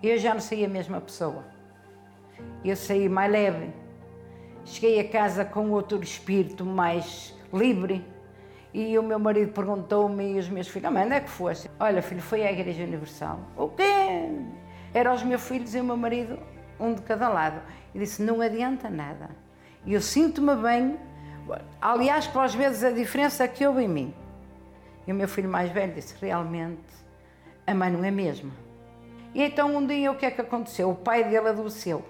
Eu já não saí a mesma pessoa. Eu saí mais leve. Cheguei a casa com outro espírito mais livre. E o meu marido perguntou-me e os meus filhos: mãe, onde é que foste? Olha, filho, foi à Igreja Universal. O quê? Eram os meus filhos e o meu marido, um de cada lado. E disse: não adianta nada. E eu sinto-me bem. Aliás, para às vezes a diferença que houve em mim. E o meu filho mais velho disse: realmente, a mãe não é a mesma. E então um dia o que é que aconteceu? O pai dele adoeceu.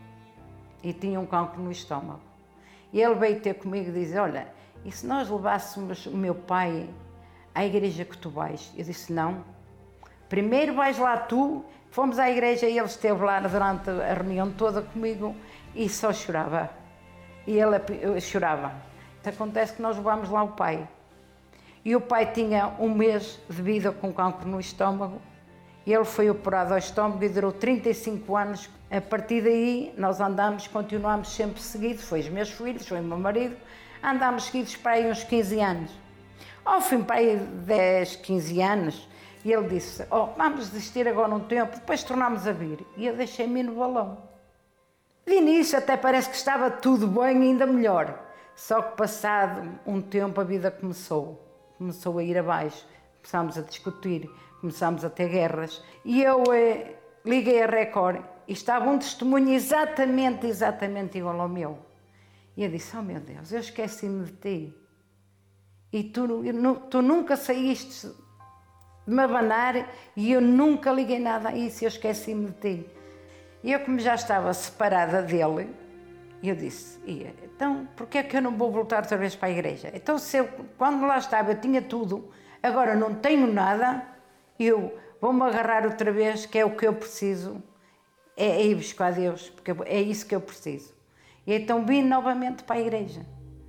E tinha um cancro no estômago. E ele veio ter comigo e disse: olha, e se nós levássemos o meu pai à igreja que tu vais? Eu disse: não. Primeiro vais lá tu. Fomos à igreja e ele esteve lá durante a reunião toda comigo e só chorava. E ele chorava. Acontece que nós levámos lá o pai. E o pai tinha um mês de vida com cancro no estômago. Ele foi operado ao estômago e durou 35 anos. A partir daí, nós andámos, continuámos sempre seguidos. Foi os meus filhos, foi o meu marido. Andámos seguidos para aí uns 15 anos. Ao fim, para aí 10, 15 anos, e ele disse: oh, vamos desistir agora um tempo, depois tornámos a vir. E eu deixei-me no balão. De início até parece que estava tudo bem, ainda melhor. Só que passado um tempo a vida começou a ir abaixo. Começámos a discutir, começámos a ter guerras. E eu liguei a Record e estava um testemunho exatamente igual ao meu. E eu disse: oh meu Deus, eu esqueci-me de ti. E tu nunca saíste de me abanar e eu nunca liguei nada a isso, eu esqueci-me de ti. E eu, como já estava separada dele, eu disse: então, porquê é que eu não vou voltar outra vez para a igreja? Então, quando lá estava, eu tinha tudo, agora não tenho nada, eu vou-me agarrar outra vez, que é o que eu preciso, é ir buscar a Deus, porque é isso que eu preciso. E então vim novamente para a igreja.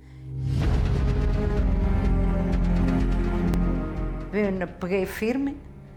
Peguei firme,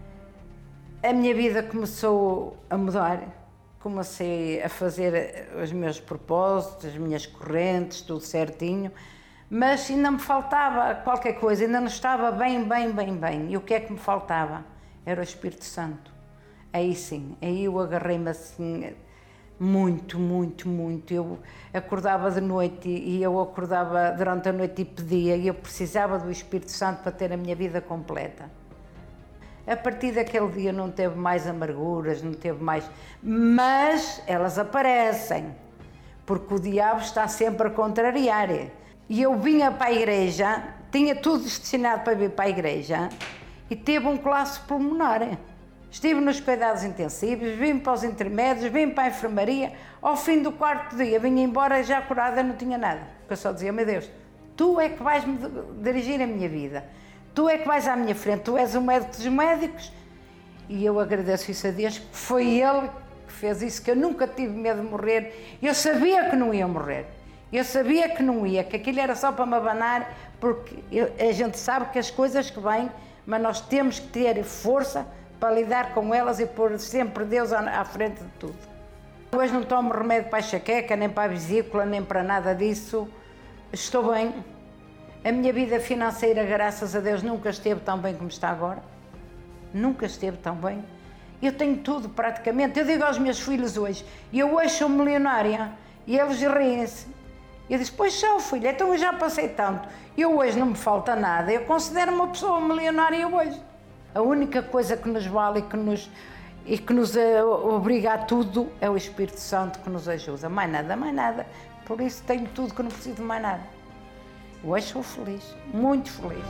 a minha vida começou a mudar, comecei a fazer os meus propósitos, as minhas correntes, tudo certinho, mas ainda me faltava qualquer coisa, ainda não estava bem. E o que é que me faltava? Era o Espírito Santo. Aí sim, aí eu agarrei-me assim, muito. Eu acordava de noite e eu acordava durante a noite e pedia, e eu precisava do Espírito Santo para ter a minha vida completa. A partir daquele dia não teve mais amarguras, não teve mais... Mas elas aparecem, porque o diabo está sempre a contrariar. E eu vinha para a igreja, tinha tudo destinado para vir para a igreja, e teve um colapso pulmonar. Estive nos cuidados intensivos, vim para os intermédios, vim para a enfermaria. Ao fim do quarto dia, vinha embora já curada, não tinha nada. Porque eu só dizia: meu Deus, tu é que vais-me dirigir a minha vida. Tu é que vais à minha frente, tu és o médico dos médicos. E eu agradeço isso a Deus, porque foi Ele que fez isso, que eu nunca tive medo de morrer. Eu sabia que não ia morrer. Eu sabia que não ia, que aquilo era só para me abanar, porque a gente sabe que as coisas que vêm, mas nós temos que ter força para lidar com elas e pôr sempre Deus à frente de tudo. Hoje não tomo remédio para a enxaqueca, nem para a vesícula, nem para nada disso. Estou bem. A minha vida financeira, graças a Deus, nunca esteve tão bem como está agora. Nunca esteve tão bem. Eu tenho tudo praticamente. Eu digo aos meus filhos hoje: eu hoje sou milionária. E eles riem-se. Eu disse: pois sou, filha, então eu já passei tanto. Eu hoje não me falta nada. Eu considero-me uma pessoa milionária hoje. A única coisa que nos vale e que nos obriga a tudo é o Espírito Santo, que nos ajuda. Mais nada. Por isso tenho tudo, que não preciso de mais nada. Hoje sou feliz, muito feliz.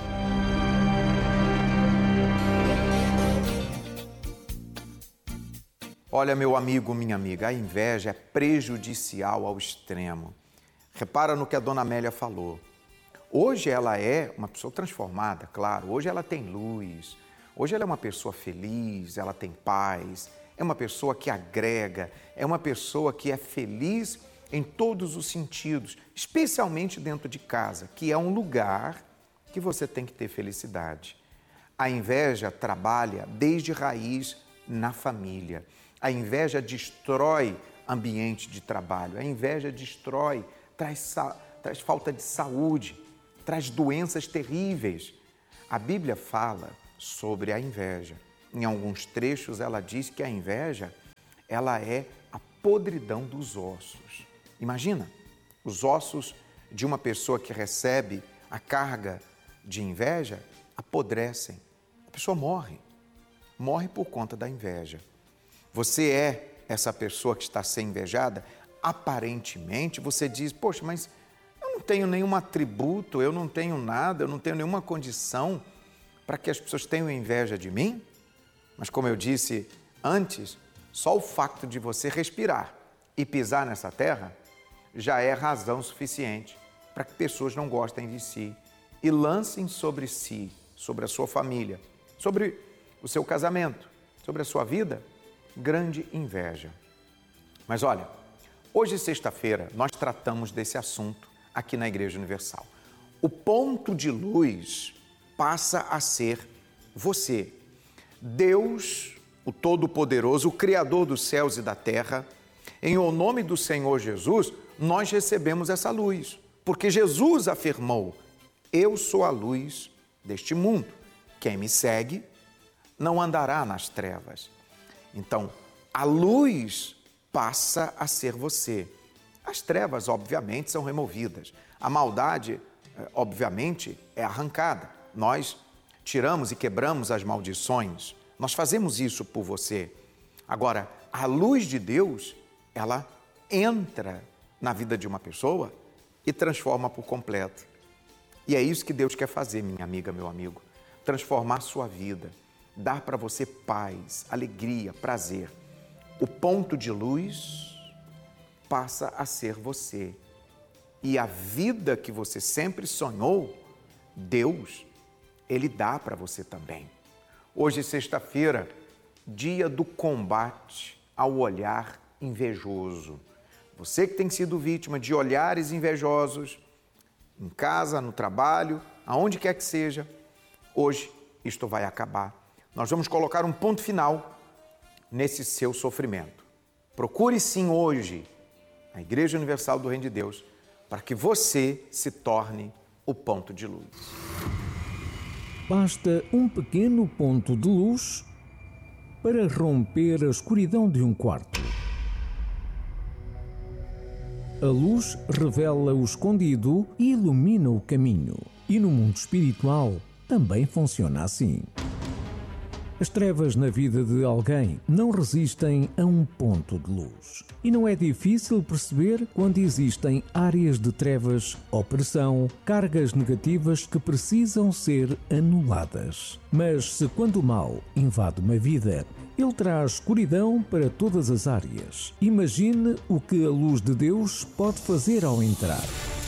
Olha, meu amigo, minha amiga, a inveja é prejudicial ao extremo. Repara no que a dona Amélia falou. Hoje ela é uma pessoa transformada, claro. Hoje ela tem luz. Hoje ela é uma pessoa feliz, ela tem paz, é uma pessoa que agrega, é uma pessoa que é feliz em todos os sentidos, especialmente dentro de casa, que é um lugar que você tem que ter felicidade. A inveja trabalha desde raiz na família. A inveja destrói ambiente de trabalho, a inveja destrói, traz falta de saúde, traz doenças terríveis. A Bíblia fala sobre a inveja. Em alguns trechos ela diz que a inveja ela é a podridão dos ossos. Imagina, os ossos de uma pessoa que recebe a carga de inveja apodrecem. A pessoa morre por conta da inveja. Você é essa pessoa que está sendo invejada? Aparentemente, você diz, poxa, mas eu não tenho nenhum atributo, eu não tenho nada, eu não tenho nenhuma condição para que as pessoas tenham inveja de mim? Mas como eu disse antes, só o fato de você respirar e pisar nessa terra já é razão suficiente para que pessoas não gostem de si e lancem sobre si, sobre a sua família, sobre o seu casamento, sobre a sua vida, grande inveja. Mas olha, hoje, sexta-feira, nós tratamos desse assunto aqui na Igreja Universal. O ponto de luz passa a ser você. Deus, o Todo-Poderoso, o Criador dos céus e da terra, em o nome do Senhor Jesus, nós recebemos essa luz, porque Jesus afirmou, eu sou a luz deste mundo. Quem me segue não andará nas trevas. Então, a luz passa a ser você. As trevas, obviamente, são removidas. A maldade, obviamente, é arrancada. Nós tiramos e quebramos as maldições. Nós fazemos isso por você. Agora, a luz de Deus, ela entra na vida de uma pessoa e transforma por completo. E é isso que Deus quer fazer, minha amiga, meu amigo. Transformar a sua vida, dar para você paz, alegria, prazer. O ponto de luz passa a ser você. E a vida que você sempre sonhou, Deus, Ele dá para você também. Hoje, sexta-feira, dia do combate ao olhar invejoso. Você que tem sido vítima de olhares invejosos, em casa, no trabalho, aonde quer que seja, hoje isto vai acabar. Nós vamos colocar um ponto final nesse seu sofrimento. Procure sim hoje a Igreja Universal do Reino de Deus para que você se torne o ponto de luz. Basta um pequeno ponto de luz para romper a escuridão de um quarto. A luz revela o escondido e ilumina o caminho. E no mundo espiritual também funciona assim. As trevas na vida de alguém não resistem a um ponto de luz. E não é difícil perceber quando existem áreas de trevas, opressão, cargas negativas que precisam ser anuladas. Mas se quando o mal invade uma vida, ele traz escuridão para todas as áreas. Imagine o que a luz de Deus pode fazer ao entrar.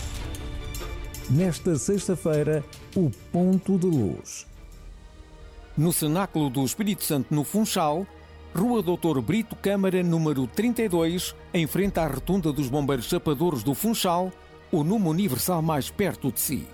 Nesta sexta-feira, o ponto de luz. No Cenáculo do Espírito Santo, no Funchal, Rua Doutor Brito Câmara, número 32, em frente à Rotunda dos Bombeiros Chapadores do Funchal, o número universal mais perto de si.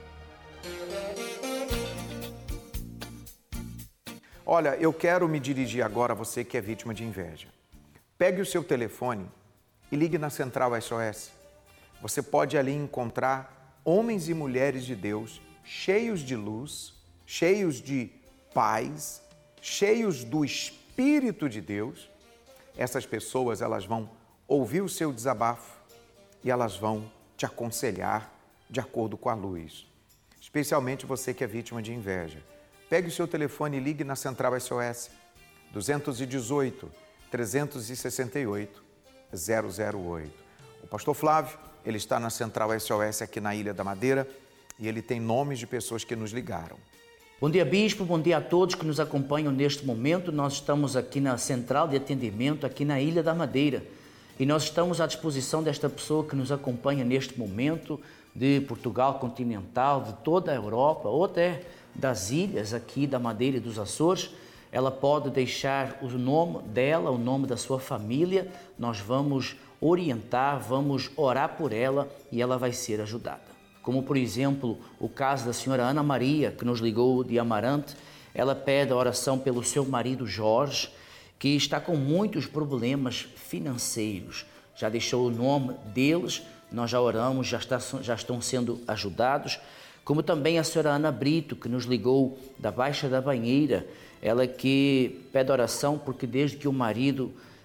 Olha, eu quero me dirigir agora a você que é vítima de inveja. Pegue o seu telefone e ligue na Central SOS. Você pode ali encontrar homens e mulheres de Deus cheios de luz, cheios de paz, cheios do Espírito de Deus. Essas pessoas, elas vão ouvir o seu desabafo e elas vão te aconselhar de acordo com a luz. Especialmente você que é vítima de inveja. Pegue o seu telefone e ligue na Central SOS 218 368 008. O pastor Flávio, ele está na Central SOS aqui na Ilha da Madeira e ele tem nomes de pessoas que nos ligaram. Bom dia, Bispo. Bom dia a todos que nos acompanham neste momento. Nós estamos aqui na Central de Atendimento, aqui na Ilha da Madeira. E nós estamos à disposição desta pessoa que nos acompanha neste momento, de Portugal continental, de toda a Europa, ou até das ilhas aqui da Madeira e dos Açores. Ela pode deixar o nome dela, o nome da sua família. Nós vamos orientar, vamos orar por ela e ela vai ser ajudada. Como, por exemplo, o caso da senhora Ana Maria, que nos ligou de Amarante. Ela pede a oração pelo seu marido Jorge, que está com muitos problemas financeiros. Já deixou o nome deles, nós já oramos, já estão sendo ajudados. Como também a senhora Ana Brito, que nos ligou da Baixa da Banheira. Ela que pede oração porque desde que o marido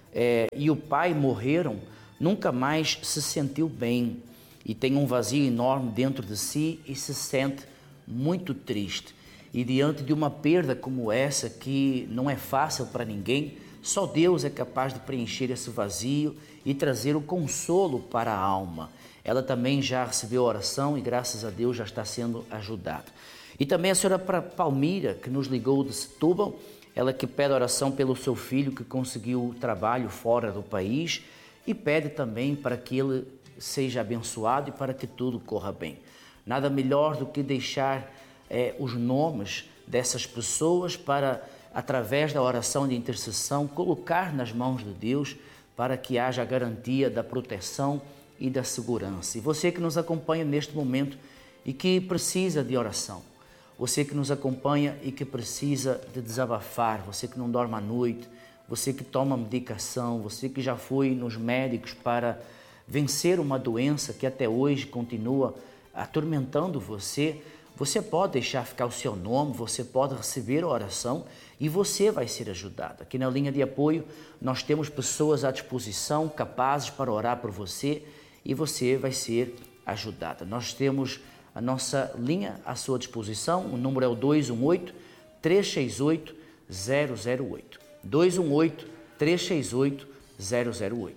e o pai morreram, nunca mais se sentiu bem e tem um vazio enorme dentro de si e se sente muito triste. E diante de uma perda como essa, que não é fácil para ninguém, só Deus é capaz de preencher esse vazio e trazer o consolo para a alma. Ela também já recebeu oração e graças a Deus já está sendo ajudada. E também a senhora Palmira, que nos ligou de Setúbal, ela que pede oração pelo seu filho que conseguiu trabalho fora do país e pede também para que ele seja abençoado e para que tudo corra bem. Nada melhor do que deixar os nomes dessas pessoas para, através da oração de intercessão, colocar nas mãos de Deus para que haja a garantia da proteção e da segurança. E você que nos acompanha neste momento e que precisa de oração, você que nos acompanha e que precisa de desabafar, você que não dorme à noite, você que toma medicação, você que já foi nos médicos para vencer uma doença que até hoje continua atormentando você, você pode deixar ficar o seu nome, você pode receber a oração e você vai ser ajudado. Aqui na linha de apoio nós temos pessoas à disposição, capazes para orar por você e você vai ser ajudada. Nós temos a nossa linha à sua disposição, o número é o 218-368-008. 218-368-008.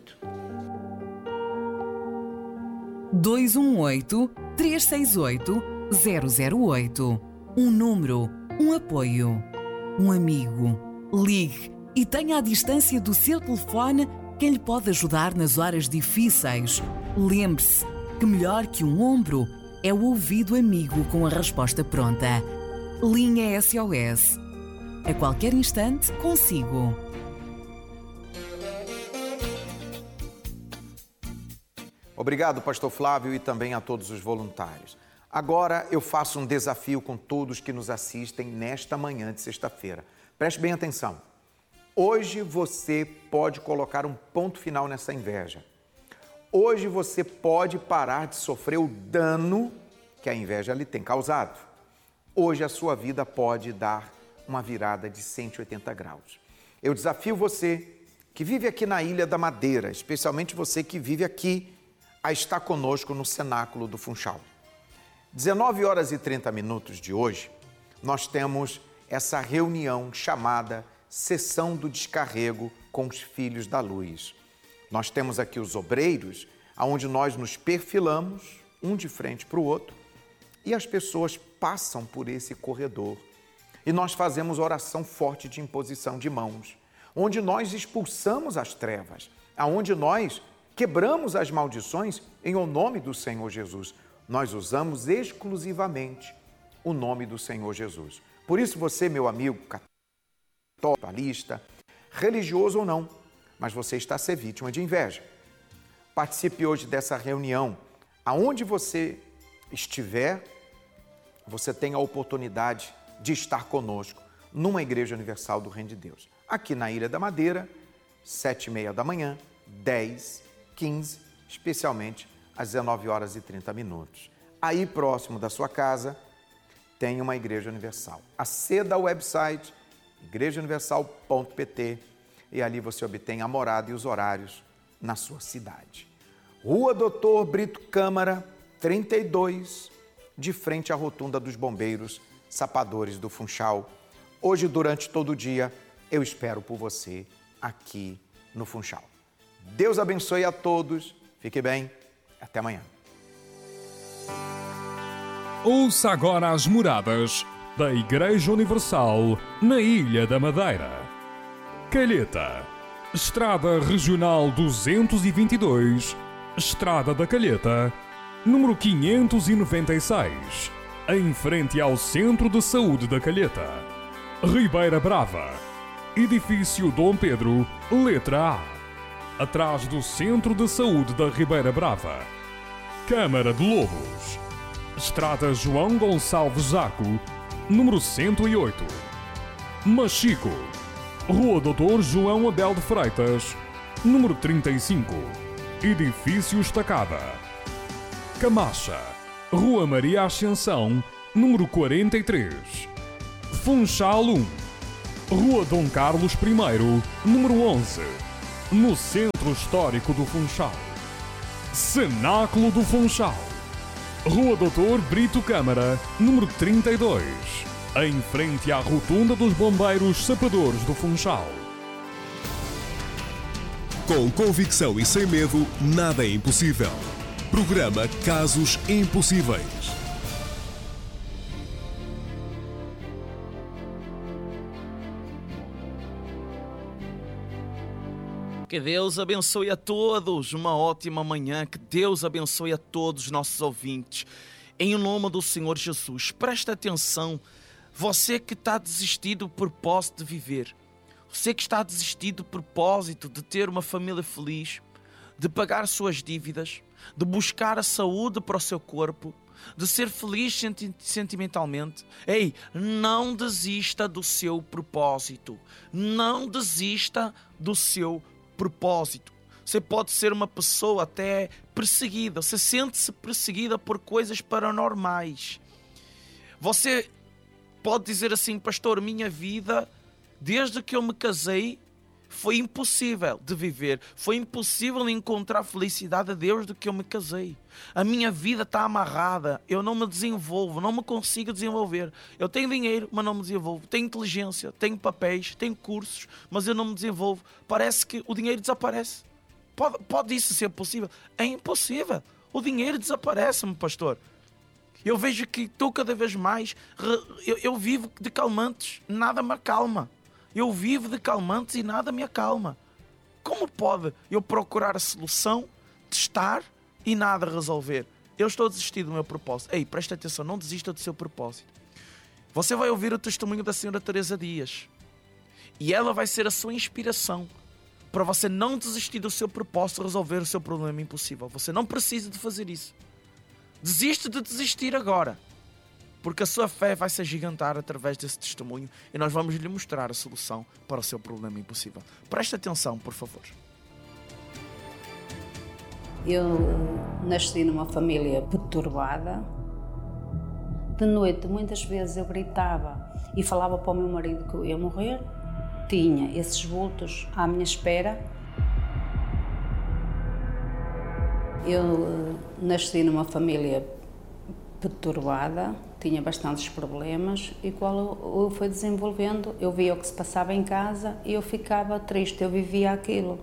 218-368-008. Um número, um apoio, um amigo. Ligue e tenha à distância do seu telefone quem lhe pode ajudar nas horas difíceis. Lembre-se que melhor que um ombro é o ouvido amigo com a resposta pronta. Linha SOS. A qualquer instante, consigo. Obrigado, pastor Flávio, e também a todos os voluntários. Agora eu faço um desafio com todos que nos assistem nesta manhã de sexta-feira. Preste bem atenção. Hoje você pode colocar um ponto final nessa inveja. Hoje você pode parar de sofrer o dano que a inveja lhe tem causado. Hoje a sua vida pode dar uma virada de 180 graus. Eu desafio você que vive aqui na Ilha da Madeira, especialmente você que vive aqui, a estar conosco no Cenáculo do Funchal. 19 horas e 30 minutos de hoje, nós temos essa reunião chamada Sessão do Descarrego com os Filhos da Luz. Nós temos aqui os obreiros, onde nós nos perfilamos, um de frente para o outro, e as pessoas passam por esse corredor. E nós fazemos oração forte de imposição de mãos, onde nós expulsamos as trevas, aonde nós quebramos as maldições em o nome do Senhor Jesus. Nós usamos exclusivamente o nome do Senhor Jesus. Por isso você, meu amigo católico, religioso ou não, mas você está a ser vítima de inveja. Participe hoje dessa reunião. Aonde você estiver, você tem a oportunidade de estar conosco numa Igreja Universal do Reino de Deus. Aqui na Ilha da Madeira, 7h30 da manhã, 10, 15, especialmente às 19 horas e 30 minutos. Aí próximo da sua casa tem uma Igreja Universal. Aceda ao website igrejauniversal.pt e ali você obtém a morada e os horários na sua cidade. Rua Doutor Brito Câmara, 32, de frente à Rotunda dos Bombeiros, Sapadores do Funchal. Hoje, durante todo o dia, eu espero por você aqui no Funchal. Deus abençoe a todos, fique bem, até amanhã. Ouça agora as moradas da Igreja Universal na Ilha da Madeira. Calheta, Estrada Regional 222, Estrada da Calheta, número 596, em frente ao Centro de Saúde da Calheta. Ribeira Brava, Edifício Dom Pedro, letra A, atrás do Centro de Saúde da Ribeira Brava. Câmara de Lobos, Estrada João Gonçalves Zaco, número 108. Machico, Rua Doutor João Abel de Freitas, número 35, Edifício Estacada. Camacha, Rua Maria Ascensão, número 43. Funchal 1, Rua Dom Carlos I, número 11. no Centro Histórico do Funchal. Cenáculo do Funchal. Rua Doutor Brito Câmara, número 32, em frente à Rotunda dos Bombeiros Sapadores do Funchal. Com convicção e sem medo, nada é impossível. Programa Casos Impossíveis. Que Deus abençoe a todos, uma ótima manhã, que Deus abençoe a todos os nossos ouvintes. Em nome do Senhor Jesus, presta atenção, você que está desistido do propósito de viver, você que está desistido do propósito de ter uma família feliz, de pagar suas dívidas, de buscar a saúde para o seu corpo, de ser feliz sentimentalmente. Ei, não desista do seu propósito, não desista do seu propósito. Você pode ser uma pessoa até perseguida, você sente-se perseguida por coisas paranormais. Você pode dizer assim: pastor, minha vida, desde que eu me casei, foi impossível de viver, foi impossível encontrar felicidade desde que eu me casei. A minha vida está amarrada, eu não me desenvolvo, não me consigo desenvolver. Eu tenho dinheiro, mas não me desenvolvo. Tenho inteligência, tenho papéis, tenho cursos, mas eu não me desenvolvo. Parece que o dinheiro desaparece. Pode isso ser possível? É impossível. O dinheiro desaparece, meu pastor. Eu vejo que estou cada vez mais... Eu vivo de calmantes, nada me acalma. Eu vivo de calmantes e nada me acalma. Como pode eu procurar a solução, testar e nada resolver? Eu estou a desistir do meu propósito. Ei, presta atenção, não desista do seu propósito. Você vai ouvir o testemunho da senhora Teresa Dias. E ela vai ser a sua inspiração para você não desistir do seu propósito, resolver o seu problema impossível. Você não precisa de fazer isso. Desiste de desistir agora, porque a sua fé vai se agigantar através desse testemunho e nós vamos lhe mostrar a solução para o seu problema impossível. Preste atenção, por favor. Eu nasci numa família perturbada. De noite, muitas vezes eu gritava e falava para o meu marido que eu ia morrer. Tinha esses vultos à minha espera. Eu nasci numa família perturbada, tinha bastantes problemas e qual eu fui desenvolvendo, eu via o que se passava em casa e eu ficava triste, eu vivia aquilo.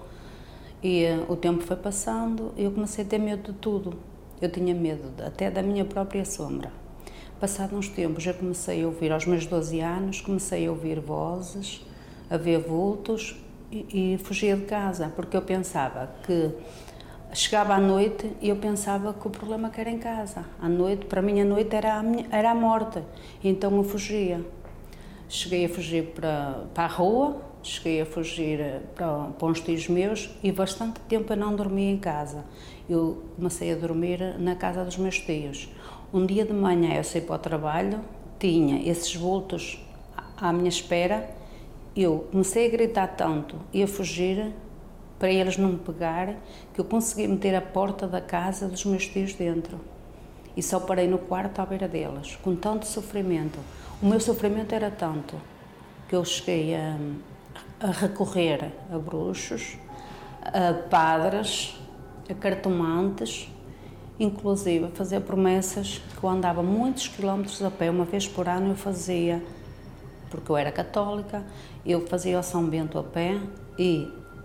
E o tempo foi passando e eu comecei a ter medo de tudo. Eu tinha medo até da minha própria sombra. Passados uns tempos eu comecei a ouvir, aos meus 12 anos, comecei a ouvir vozes, a ver vultos e fugia de casa, porque eu pensava que chegava à noite e eu pensava que o problema era em casa. À noite, para mim a noite era a morte, então eu fugia. Cheguei a fugir para a rua, cheguei a fugir para uns tios meus e bastante tempo eu não dormia em casa. Eu comecei a dormir na casa dos meus tios. Um dia de manhã eu saí para o trabalho, tinha esses vultos à minha espera, eu comecei a gritar tanto e a fugir para eles não me pegarem, que eu consegui meter a porta da casa dos meus tios dentro. E só parei no quarto à beira deles, com tanto sofrimento. O meu sofrimento era tanto que eu cheguei a recorrer a bruxos, a padres, a cartomantes, inclusive a fazer promessas que eu andava muitos quilómetros a pé. Uma vez por ano eu fazia, porque eu era católica, eu fazia o São Bento a pé e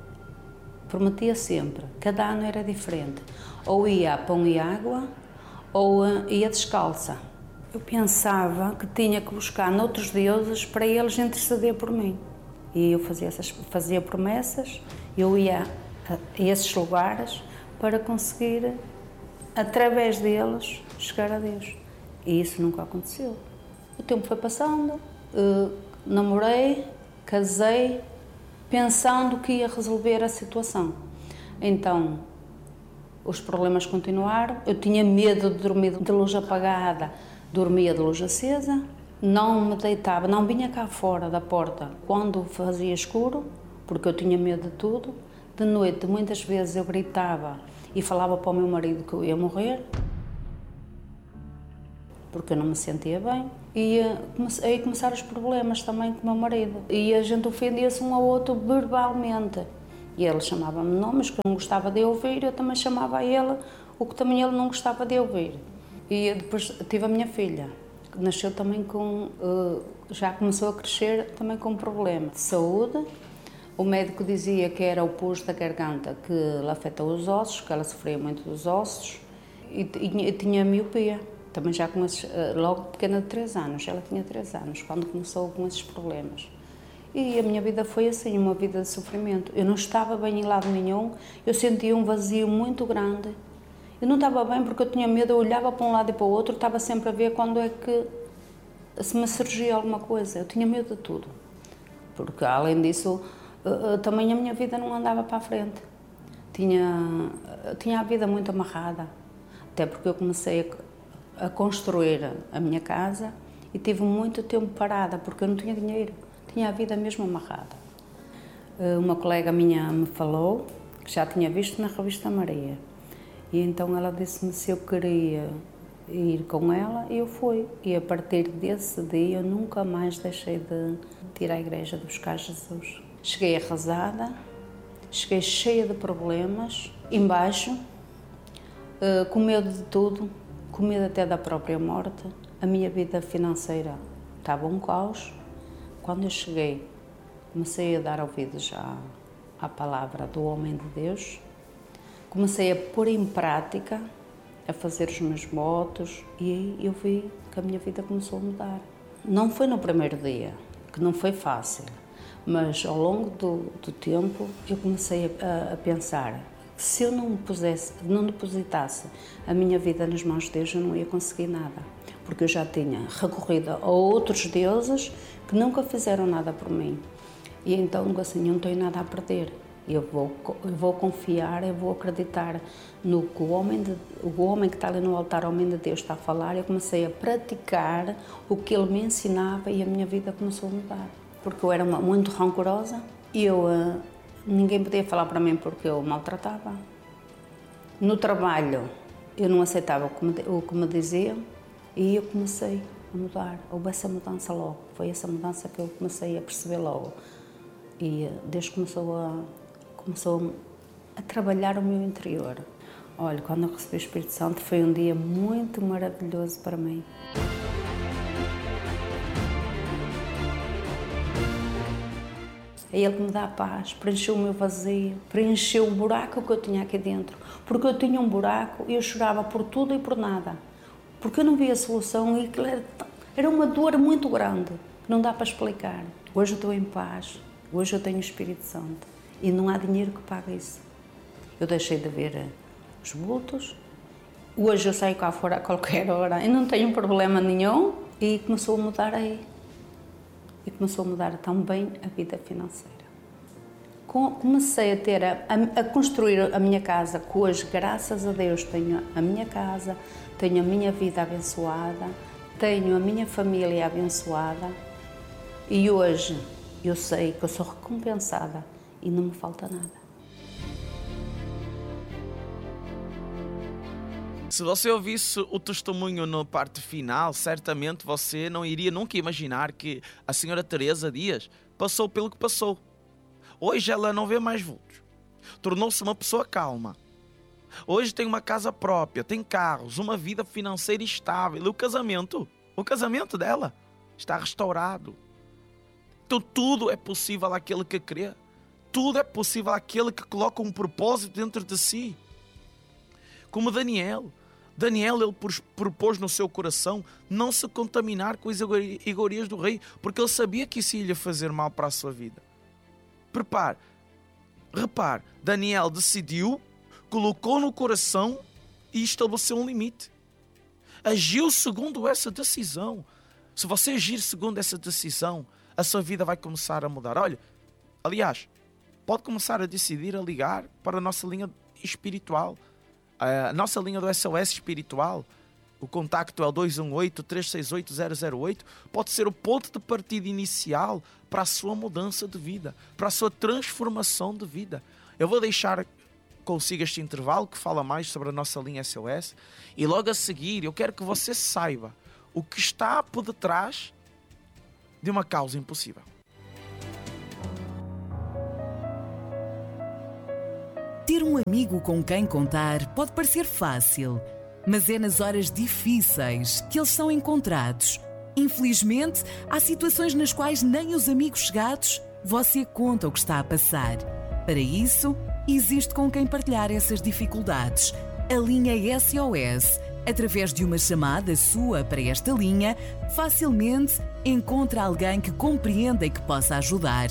prometia sempre, cada ano era diferente, ou ia a pão e água, ou ia descalça. Eu pensava que tinha que buscar noutros deuses para eles interceder por mim. E eu fazia promessas, eu ia a esses lugares para conseguir, através deles, chegar a Deus. E isso nunca aconteceu. O tempo foi passando, namorei, casei, pensando que ia resolver a situação. Então, os problemas continuaram, eu tinha medo de dormir de luz apagada, dormia de luz acesa, não me deitava, não vinha cá fora da porta quando fazia escuro, porque eu tinha medo de tudo. De noite, muitas vezes eu gritava e falava para o meu marido que eu ia morrer, porque eu não me sentia bem. E aí começaram os problemas também com o meu marido. E a gente ofendia-se um ao outro verbalmente. E ele chamava-me nomes que eu não gostava de ouvir, eu também chamava a ele o que também ele não gostava de ouvir. E depois tive a minha filha, que nasceu também com, já começou a crescer também com um problema de saúde. O médico dizia que era o pus da garganta que lhe afetou os ossos, que ela sofria muito dos ossos e tinha miopia. Também já com esses, logo pequena de 3 anos, ela tinha 3 anos, quando começou com esses problemas. E a minha vida foi assim, uma vida de sofrimento. Eu não estava bem em lado nenhum, eu sentia um vazio muito grande. Eu não estava bem porque eu tinha medo, eu olhava para um lado e para o outro, estava sempre a ver quando é que se me surgia alguma coisa. Eu tinha medo de tudo, porque além disso, também a minha vida não andava para a frente. Tinha a vida muito amarrada, até porque eu comecei a construir a minha casa e tive muito tempo parada, porque eu não tinha dinheiro. Tinha a vida mesmo amarrada. Uma colega minha me falou, que já tinha visto na revista Maria, e então ela disse-me se eu queria ir com ela, e eu fui. E a partir desse dia eu nunca mais deixei de ir à igreja, de buscar Jesus. Cheguei arrasada, cheguei cheia de problemas, embaixo, com medo de tudo, com medo até da própria morte. A minha vida financeira estava um caos. Quando eu cheguei, comecei a dar ouvidos à palavra do homem de Deus, comecei a pôr em prática, a fazer os meus votos, e aí eu vi que a minha vida começou a mudar. Não foi no primeiro dia, que não foi fácil, mas ao longo do tempo eu comecei a pensar que se eu não depositasse a minha vida nas mãos de Deus, eu não ia conseguir nada, porque eu já tinha recorrido a outros deuses que nunca fizeram nada por mim. E então, assim, eu não tenho nada a perder. Eu vou confiar, eu vou acreditar no que o homem que está ali no altar, o homem de Deus, está a falar. Eu comecei a praticar o que ele me ensinava e a minha vida começou a mudar. Porque eu era muito rancorosa e ninguém podia falar para mim porque eu maltratava. No trabalho, eu não aceitava o que me diziam e eu comecei a mudar. Houve essa mudança logo. Foi essa mudança que eu comecei a perceber logo. E Deus começou a trabalhar o meu interior. Olha, quando eu recebi o Espírito Santo foi um dia muito maravilhoso para mim. É Ele que me dá a paz, preencheu o meu vazio, preencheu o buraco que eu tinha aqui dentro. Porque eu tinha um buraco e eu chorava por tudo e por nada. Porque eu não via solução e era uma dor muito grande, que não dá para explicar. Hoje eu estou em paz, hoje eu tenho o Espírito Santo e não há dinheiro que pague isso. Eu deixei de ver os bultos, hoje eu saio cá fora a qualquer hora e não tenho problema nenhum e começou a mudar aí. E começou a mudar também a vida financeira. Comecei a construir a minha casa, que hoje, graças a Deus, tenho a minha casa, tenho a minha vida abençoada, tenho a minha família abençoada e hoje eu sei que eu sou recompensada e não me falta nada. Se você ouvisse o testemunho na parte final, certamente você não iria nunca imaginar que a senhora Teresa Dias passou pelo que passou. Hoje ela não vê mais vultos. Tornou-se uma pessoa calma. Hoje tem uma casa própria, tem carros, uma vida financeira estável. E o casamento dela está restaurado. Então tudo é possível àquele que crê. Tudo é possível àquele que coloca um propósito dentro de si. Como Daniel, ele propôs no seu coração não se contaminar com as iguarias do rei, porque ele sabia que isso ia lhe fazer mal para a sua vida. Repare, Daniel decidiu, colocou no coração e estabeleceu um limite. Agiu segundo essa decisão. Se você agir segundo essa decisão, a sua vida vai começar a mudar. Olha, aliás, pode começar a decidir a ligar para a nossa linha espiritual. A nossa linha do SOS espiritual, o contacto é o 218-368-008, pode ser o ponto de partida inicial para a sua mudança de vida, para a sua transformação de vida. Eu vou deixar consigo este intervalo que fala mais sobre a nossa linha SOS e logo a seguir eu quero que você saiba o que está por detrás de uma causa impossível. Ter um amigo com quem contar pode parecer fácil, mas é nas horas difíceis que eles são encontrados. Infelizmente, há situações nas quais nem os amigos chegados você conta o que está a passar. Para isso, existe com quem partilhar essas dificuldades. A linha SOS. Através de uma chamada sua para esta linha, facilmente encontra alguém que compreenda e que possa ajudar.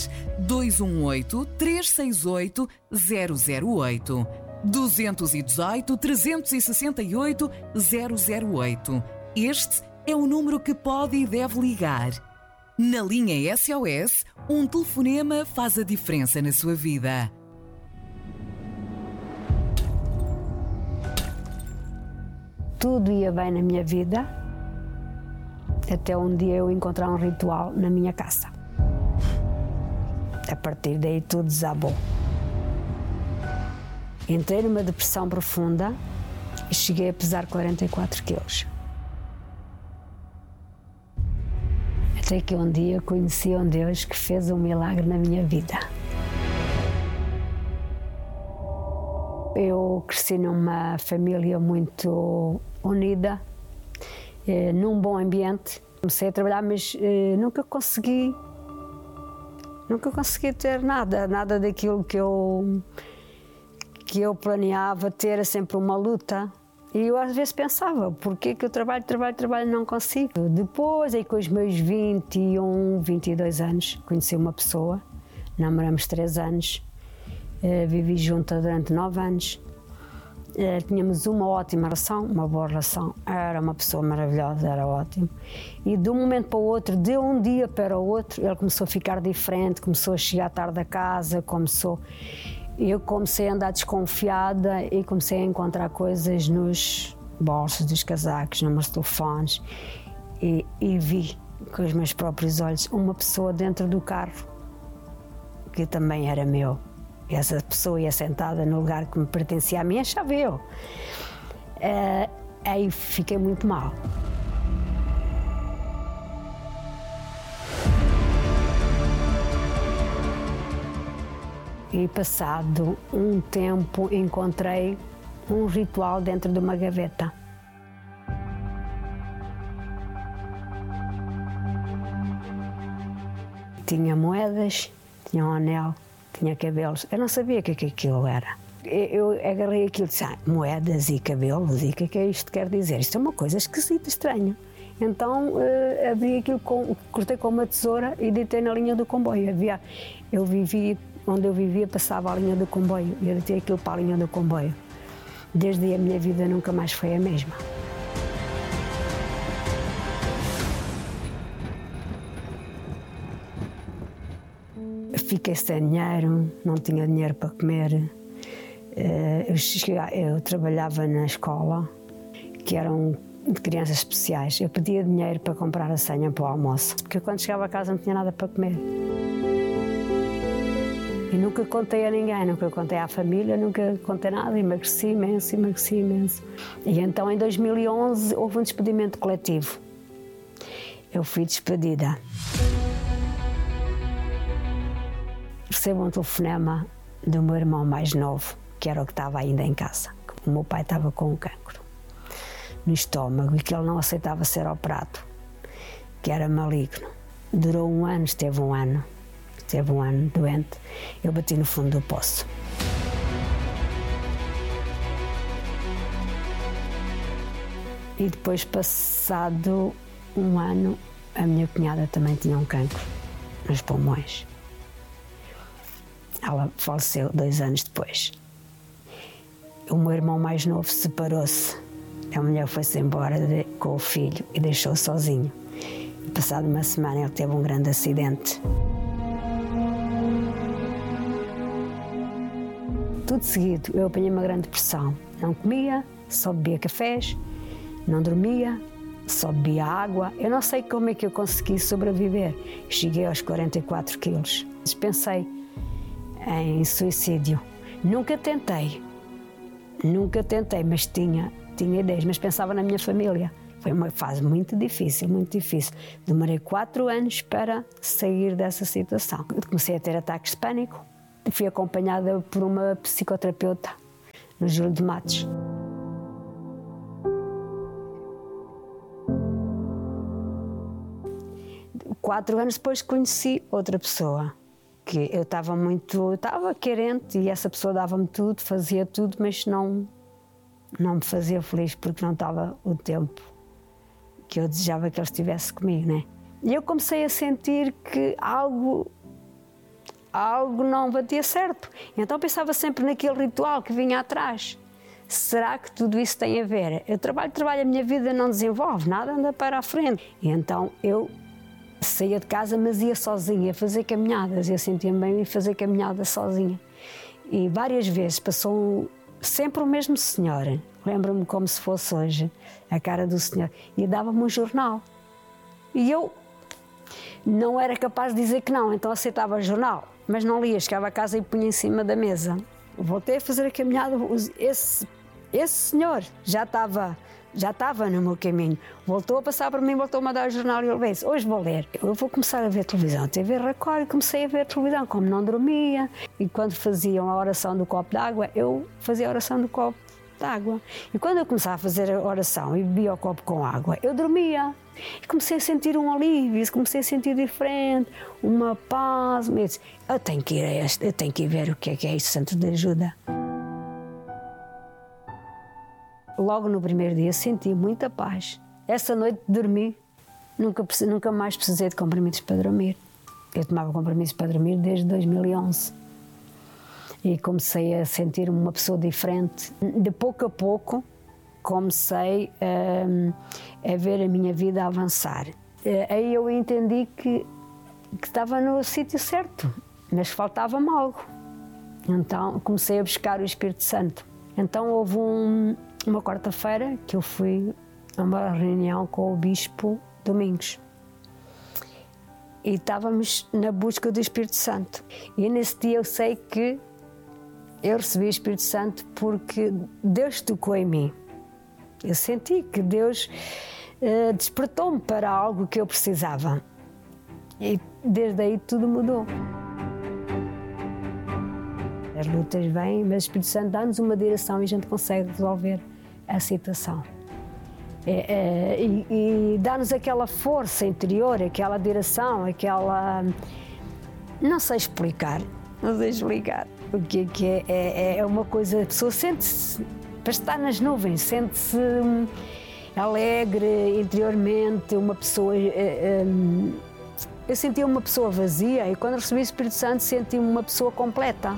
218-368-008. 218-368-008. Este é o número que pode e deve ligar. Na linha SOS, um telefonema faz a diferença na sua vida. Tudo ia bem na minha vida, até um dia eu encontrar um ritual na minha casa. A partir daí tudo desabou. Entrei numa depressão profunda e cheguei a pesar 44 quilos. Até que um dia conheci um Deus que fez um milagre na minha vida. Eu cresci numa família muito unida, num bom ambiente. Comecei a trabalhar, mas nunca consegui ter nada daquilo que eu planeava ter. Era sempre uma luta. E eu às vezes pensava, porquê que eu trabalho e não consigo? Depois, aí com os meus 21, 22 anos, conheci uma pessoa, namoramos 3 anos, vivi junta durante 9 anos. Tínhamos uma ótima relação, uma boa relação. Era uma pessoa maravilhosa, era ótimo. E de um momento para o outro, de um dia para o outro, ele começou a ficar diferente, começou a chegar tarde a casa, eu comecei a andar desconfiada e comecei a encontrar coisas nos bolsos dos casacos, nos meus telefones. E vi com os meus próprios olhos uma pessoa dentro do carro, que também era meu. Essa pessoa ia sentada no lugar que me pertencia a mim, achava eu. Aí fiquei muito mal. E passado um tempo encontrei um ritual dentro de uma gaveta. Tinha moedas, tinha um anel, tinha cabelos. Eu não sabia o que aquilo era. Eu agarrei aquilo e disse, moedas e cabelos, e o que é isto que quer dizer? Isto é uma coisa esquisita, estranha. Então abri aquilo, cortei com uma tesoura e deitei na linha do comboio. Onde eu vivia passava a linha do comboio e eu deitei aquilo para a linha do comboio. Desde aí a minha vida nunca mais foi a mesma. Fiquei sem dinheiro, não tinha dinheiro para comer. Eu trabalhava na escola, que eram de crianças especiais. Eu pedia dinheiro para comprar a senha para o almoço, porque quando chegava a casa não tinha nada para comer. E nunca contei a ninguém, nunca contei à família, nunca contei nada, emagreci imenso. E então em 2011 houve um despedimento coletivo. Eu fui despedida. Recebo um telefonema do meu irmão mais novo, que era o que estava ainda em casa. O meu pai estava com um cancro no estômago e que ele não aceitava ser operado, que era maligno. Durou um ano, esteve um ano doente. Eu bati no fundo do poço. E depois, passado um ano, a minha cunhada também tinha um cancro nos pulmões. Ela faleceu 2 anos depois. O meu irmão mais novo separou-se. A mulher foi-se embora com o filho e deixou-o sozinho. E passado uma semana ele teve um grande acidente. Tudo seguido, eu apanhei uma grande depressão. Não comia, só bebia cafés, não dormia, só bebia água. Eu não sei como é que eu consegui sobreviver. Cheguei aos 44 quilos. Pensei em suicídio. Nunca tentei, mas tinha ideias, mas pensava na minha família. Foi uma fase muito difícil. Demorei 4 anos para sair dessa situação. Comecei a ter ataques de pânico. fui acompanhada por uma psicoterapeuta no Júlio de Matos. Quatro anos depois conheci outra pessoa, que eu estava carente e essa pessoa dava-me tudo, fazia tudo, mas não me fazia feliz porque não estava o tempo que eu desejava que ele estivesse comigo, né? E eu comecei a sentir que algo não batia certo. Então pensava sempre naquele ritual que vinha atrás. Será que tudo isso tem a ver? Eu trabalho, a minha vida não desenvolve, nada anda para a frente. E então eu saía de casa, mas ia sozinha, a fazer caminhadas. Eu sentia-me bem em fazer caminhadas sozinha. E várias vezes passou sempre o mesmo senhor, lembro-me como se fosse hoje, a cara do senhor, e dava-me um jornal. E eu não era capaz de dizer que não, então aceitava o jornal, mas não lia, chegava a casa e punha em cima da mesa. Voltei a fazer a caminhada, esse senhor já estava no meu caminho, voltou a passar por mim, voltou-me a dar o jornal e eu disse, hoje vou ler. Eu vou começar a ver televisão, TV Record, e comecei a ver televisão, como não dormia, e quando faziam a oração do copo d'água, eu fazia a oração do copo d'água. E quando eu começava a fazer a oração e bebia o copo com água, eu dormia. E comecei a sentir um alívio, comecei a sentir diferente, uma paz. Eu disse, eu tenho que ir a este, eu tenho que ir ver o que é isso, Santo de Ajuda. Logo no primeiro dia senti muita paz. Essa noite dormi, nunca mais precisei de comprimidos para dormir. Eu tomava comprimidos para dormir desde 2011. E comecei a sentir uma pessoa diferente. De pouco a pouco comecei a ver a minha vida avançar. Aí eu entendi que estava no sítio certo, mas faltava-me algo. Então comecei a buscar o Espírito Santo. Então houve uma quarta-feira que eu fui a uma reunião com o Bispo Domingos. E estávamos na busca do Espírito Santo. E nesse dia eu sei que eu recebi o Espírito Santo porque Deus tocou em mim. Eu senti que Deus despertou-me para algo que eu precisava. E desde aí tudo mudou. As lutas vêm, mas o Espírito Santo dá-nos uma direção e a gente consegue resolver a situação. E dá-nos aquela força interior, aquela direção, aquela... Não sei explicar. O que é. É uma coisa, a pessoa sente-se, para estar nas nuvens, sente-se alegre interiormente, uma pessoa... Eu sentia uma pessoa vazia e quando recebi o Espírito Santo senti-me uma pessoa completa.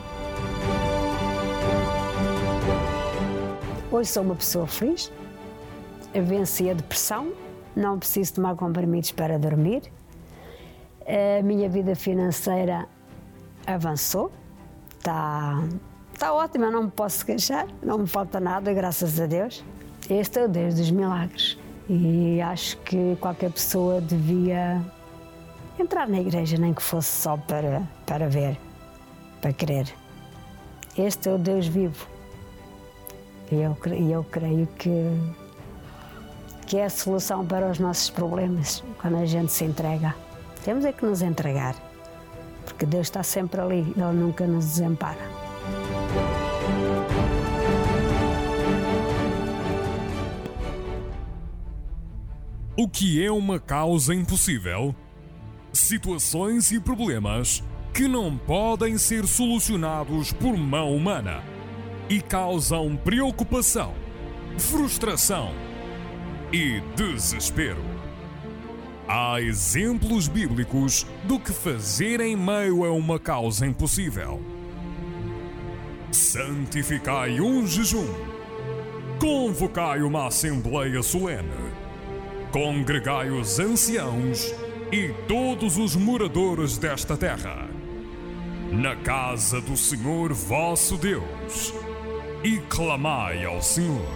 Hoje sou uma pessoa feliz, eu venci a depressão, não preciso tomar comprimidos para dormir, a minha vida financeira avançou, está ótima, não me posso queixar, não me falta nada, graças a Deus. Este é o Deus dos milagres e acho que qualquer pessoa devia entrar na igreja, nem que fosse só para ver, para crer. Este é o Deus vivo. E eu creio que é a solução para os nossos problemas, quando a gente se entrega. Temos é que nos entregar, porque Deus está sempre ali, Ele nunca nos desampara. O que é uma causa impossível? Situações e problemas que não podem ser solucionados por mão humana e causam preocupação, frustração e desespero. Há exemplos bíblicos do que fazer em meio a uma causa impossível. Santificai um jejum. Convocai uma assembleia solene. Congregai os anciãos e todos os moradores desta terra, na casa do Senhor vosso Deus, e clamai ao Senhor.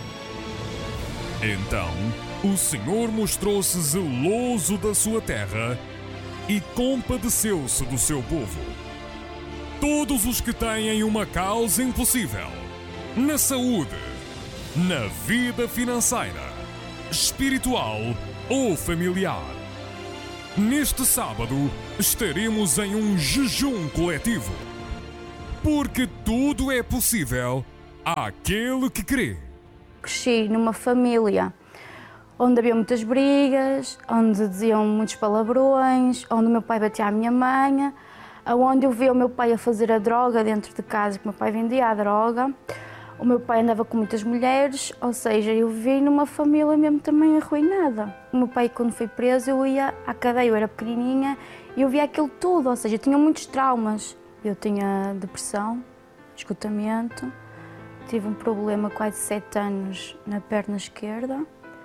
Então o Senhor mostrou-se zeloso da sua terra e compadeceu-se do seu povo. Todos os que têm uma causa impossível, na saúde, na vida financeira, espiritual ou familiar. Neste sábado estaremos em um jejum coletivo. Porque tudo é possível àquele que crê. Cresci numa família onde havia muitas brigas, onde diziam muitos palavrões, onde o meu pai batia à minha mãe, onde eu via o meu pai a fazer a droga dentro de casa, que o meu pai vendia a droga. O meu pai andava com muitas mulheres, ou seja, eu vivi numa família mesmo também arruinada. O meu pai, quando foi preso, eu ia à cadeia, eu era pequenininha, e eu via aquilo tudo, ou seja, eu tinha muitos traumas. Eu tinha depressão, esgotamento, tive um problema quase 7 anos na perna esquerda.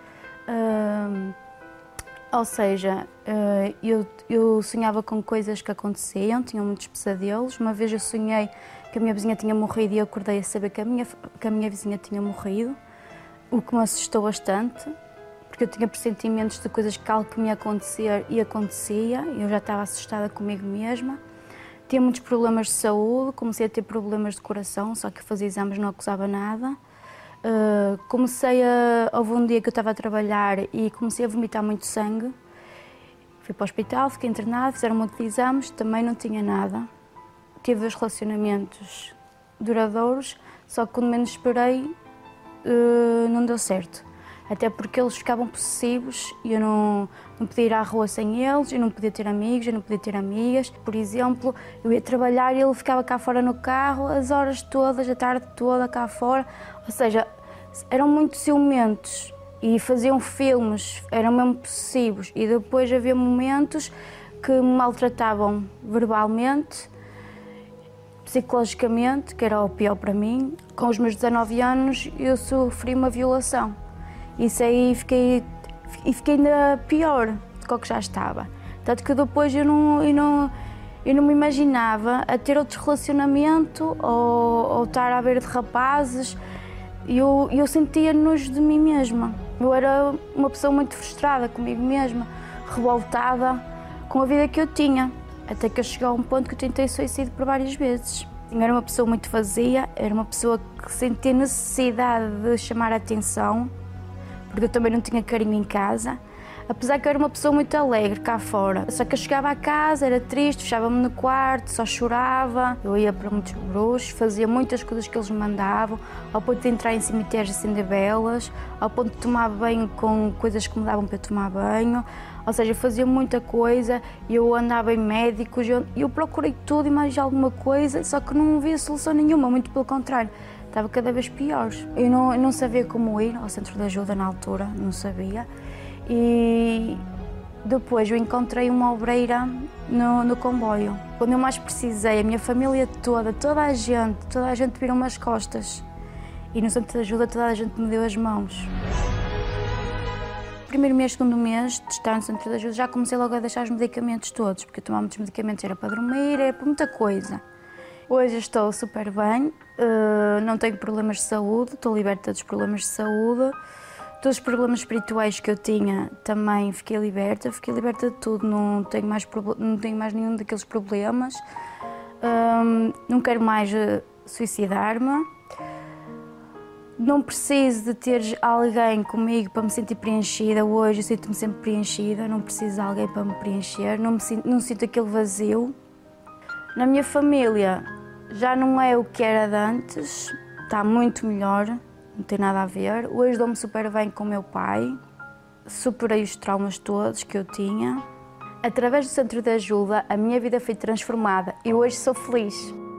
Ou seja, eu sonhava com coisas que aconteciam, tinha muitos pesadelos. Uma vez eu sonhei que a minha vizinha tinha morrido e eu acordei a saber que a minha vizinha tinha morrido, o que me assustou bastante, porque eu tinha pressentimentos de coisas que algo que me ia acontecer e acontecia, e eu já estava assustada comigo mesma. Tinha muitos problemas de saúde, comecei a ter problemas de coração, só que fazia exames não acusava nada. Houve um dia que eu estava a trabalhar e comecei a vomitar muito sangue. Fui para o hospital, fiquei internada, fizeram um monte de exames, também não tinha nada. Tive 2 relacionamentos duradouros, só que quando menos esperei não deu certo. Até porque eles ficavam possessivos e eu não podia ir à rua sem eles, eu não podia ter amigos, eu não podia ter amigas. Por exemplo, eu ia trabalhar e ele ficava cá fora no carro as horas todas, a tarde toda cá fora. Ou seja, eram muito ciumentos e faziam filmes, eram mesmo possessivos. E depois havia momentos que me maltratavam verbalmente, psicologicamente, que era o pior para mim. Com os meus 19 anos eu sofri uma violação. Isso aí fiquei ainda pior do que já estava. Tanto que depois eu não me imaginava a ter outro relacionamento ou estar à beira de rapazes. Eu sentia nojo de mim mesma. Eu era uma pessoa muito frustrada comigo mesma, revoltada com a vida que eu tinha. Até que eu cheguei a um ponto que eu tentei suicídio por várias vezes. Eu era uma pessoa muito vazia, era uma pessoa que sentia necessidade de chamar a atenção, porque eu também não tinha carinho em casa. Apesar que eu era uma pessoa muito alegre cá fora. Só que eu chegava à casa, era triste, fechava-me no quarto, só chorava. Eu ia para muitos bruxos, fazia muitas coisas que eles me mandavam, ao ponto de entrar em cemitérios e acender velas, ao ponto de tomar banho com coisas que me davam para eu tomar banho. Ou seja, eu fazia muita coisa, eu andava em médicos, eu procurei tudo e mais alguma coisa, só que não havia solução nenhuma, muito pelo contrário. Estava cada vez pior. Eu não sabia como ir ao centro de ajuda na altura, não sabia. E depois eu encontrei uma obreira no comboio. Quando eu mais precisei, a minha família toda a gente virou-me as costas. E no centro de ajuda toda a gente me deu as mãos. Primeiro mês, segundo mês de estar no centro de ajuda, já comecei logo a deixar os medicamentos todos, porque eu tomava muitos medicamentos, era para dormir, era para muita coisa. Hoje estou super bem, não tenho problemas de saúde, estou liberta dos problemas de saúde. Todos os problemas espirituais que eu tinha também fiquei liberta de tudo, não tenho mais nenhum daqueles problemas. Não quero mais suicidar-me. Não preciso de ter alguém comigo para me sentir preenchida. Hoje eu sinto-me sempre preenchida, não preciso de alguém para me preencher, não sinto aquele vazio. Na minha família já não é o que era de antes, está muito melhor, não tem nada a ver. Hoje dou-me super bem com o meu pai, superei os traumas todos que eu tinha. Através do centro de ajuda, a minha vida foi transformada e hoje sou feliz.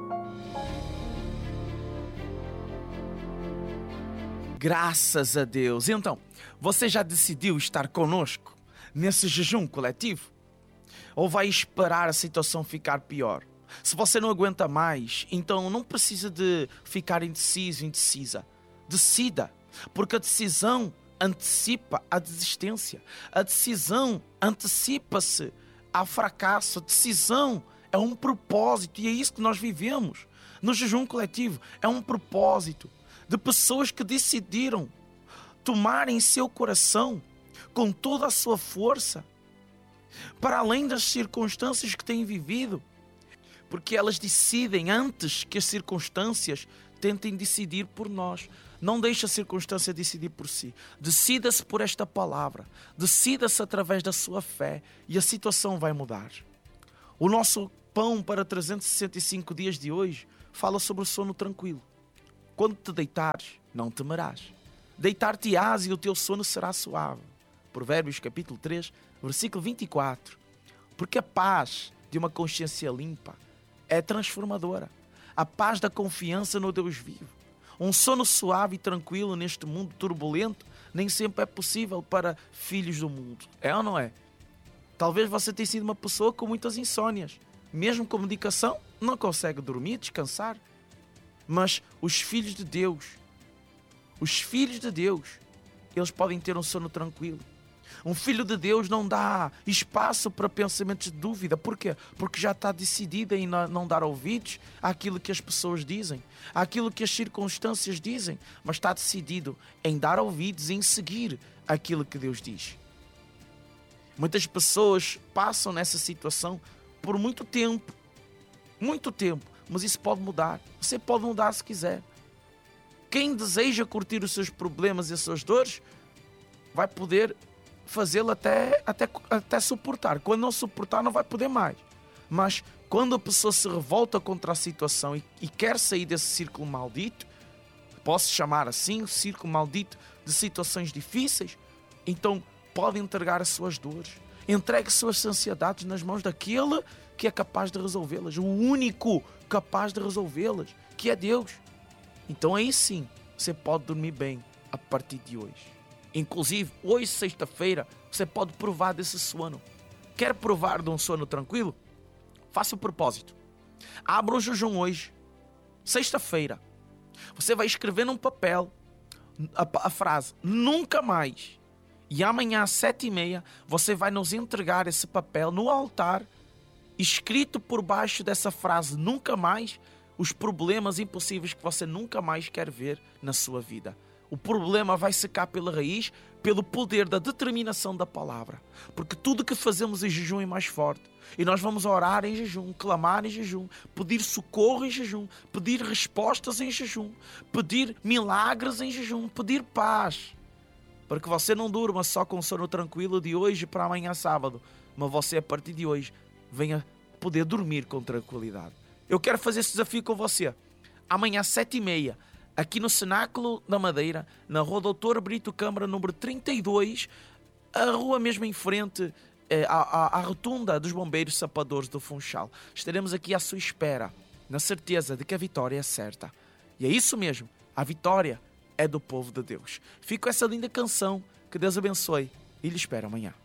Graças a Deus. Então, você já decidiu estar conosco nesse jejum coletivo? Ou vai esperar a situação ficar pior? Se você não aguenta mais, então não precisa de ficar indeciso, indecisa. Decida, porque a decisão antecipa a desistência. A decisão antecipa-se ao fracasso. A decisão é um propósito e é isso que nós vivemos. No jejum coletivo é um propósito de pessoas que decidiram tomar em seu coração com toda a sua força, para além das circunstâncias que têm vivido, porque elas decidem antes que as circunstâncias tentem decidir por nós. Não deixe a circunstância decidir por si. Decida-se por esta palavra. Decida-se através da sua fé e a situação vai mudar. O nosso pão para 365 dias de hoje fala sobre o sono tranquilo. Quando te deitares, não temerás. Deitar-te-ás e o teu sono será suave. Provérbios capítulo 3, versículo 24. Porque a paz de uma consciência limpa é transformadora. A paz da confiança no Deus vivo. Um sono suave e tranquilo neste mundo turbulento nem sempre é possível para filhos do mundo. É ou não é? Talvez você tenha sido uma pessoa com muitas insônias. Mesmo com medicação, não consegue dormir, descansar. Mas os filhos de Deus, eles podem ter um sono tranquilo. Um filho de Deus não dá espaço para pensamentos de dúvida. Por quê? Porque já está decidido em não dar ouvidos àquilo que as pessoas dizem, àquilo que as circunstâncias dizem, mas está decidido em dar ouvidos e em seguir aquilo que Deus diz. Muitas pessoas passam nessa situação por muito tempo, mas isso pode mudar. Você pode mudar se quiser. Quem deseja curtir os seus problemas e as suas dores, vai poder fazê-lo até suportar. Quando não suportar, não vai poder mais. Mas quando a pessoa se revolta contra a situação e quer sair desse círculo maldito, posso chamar assim, o círculo maldito de situações difíceis, então pode entregar as suas dores. Entregue suas ansiedades nas mãos daquele que é capaz de resolvê-las, o único capaz de resolvê-las, que é Deus. Então aí sim, você pode dormir bem a partir de hoje. Inclusive, hoje, sexta-feira, você pode provar desse sono. Quer provar de um sono tranquilo? Faça o propósito. Abra um jejum hoje, sexta-feira. Você vai escrever num papel a frase nunca mais. E amanhã às 7h30 você vai nos entregar esse papel no altar, escrito por baixo dessa frase nunca mais, os problemas impossíveis que você nunca mais quer ver na sua vida. O problema vai secar pela raiz, pelo poder da determinação da palavra. Porque tudo que fazemos em jejum é mais forte. E nós vamos orar em jejum, clamar em jejum, pedir socorro em jejum, pedir respostas em jejum, pedir milagres em jejum, pedir paz. Para que você não durma só com sono tranquilo de hoje para amanhã sábado, mas você a partir de hoje venha poder dormir com tranquilidade. Eu quero fazer esse desafio com você. Amanhã às 7h30, aqui no Cenáculo da Madeira, na Rua Doutor Brito Câmara, número 32, a rua mesmo em frente à rotunda dos Bombeiros Sapadores do Funchal. Estaremos aqui à sua espera, na certeza de que a vitória é certa. E é isso mesmo, a vitória é do povo de Deus. Fico com essa linda canção, que Deus abençoe e lhe espero amanhã.